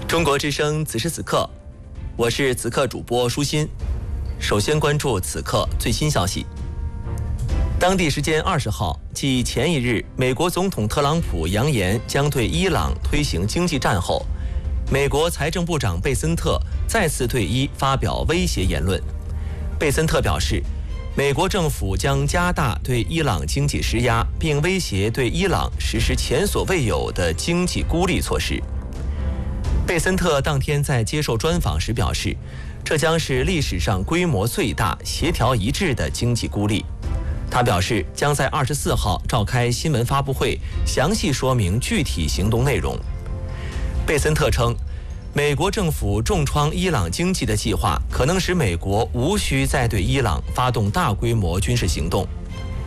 中国之声此时此刻，我是此刻主播舒心。首先关注此刻最新消息。当地时间20号，继前一日美国总统特朗普扬言将对伊朗推行经济战后，美国财政部长贝森特再次对伊发表威胁言论。贝森特表示，美国政府将加大对伊朗经济施压，并威胁对伊朗实施前所未有的经济孤立措施。贝森特当天在接受专访时表示，这将是历史上规模最大、协调一致的经济孤立。他表示，将在24号召开新闻发布会，详细说明具体行动内容。贝森特称，美国政府重创伊朗经济的计划可能使美国无需再对伊朗发动大规模军事行动。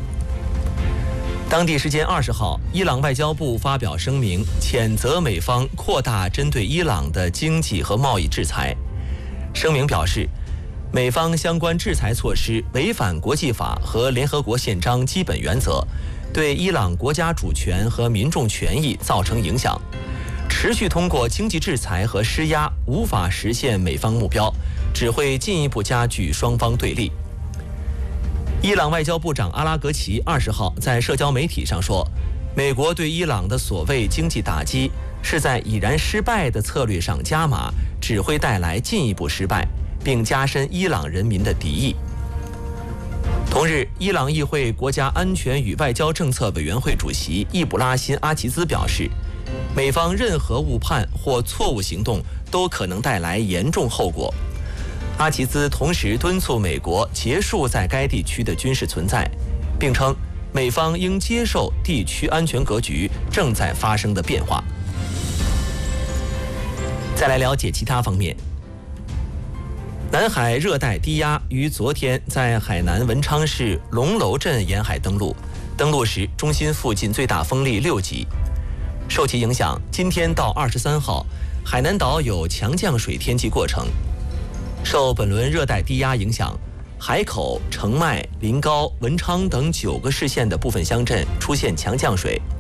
当地时间20号，伊朗外交部发表声明，谴责美方扩大针对伊朗的经济和贸易制裁。声明表示，美方相关制裁措施违反国际法和联合国宪章基本原则，对伊朗国家主权和民众权益造成影响。持续通过经济制裁和施压无法实现美方目标，只会进一步加剧双方对立。伊朗外交部长阿拉格齐20号在社交媒体上说，美国对伊朗的所谓经济打击是在已然失败的策略上加码，只会带来进一步失败，并加深伊朗人民的敌意。同日，伊朗议会国家安全与外交政策委员会主席易卜拉欣·阿齐兹表示，美方任何误判或错误行动都可能带来严重后果。阿齐兹同时敦促美国结束在该地区的军事存在，并称美方应接受地区安全格局正在发生的变化。再来了解其他方面。南海热带低压于昨天在海南文昌市龙楼镇沿海登陆，登陆时中心附近最大风力6级。受其影响，今天到23号，海南岛有强降水天气过程。受本轮热带低压影响，海口、澄迈、临高、文昌等9个市县的部分乡镇出现强降水。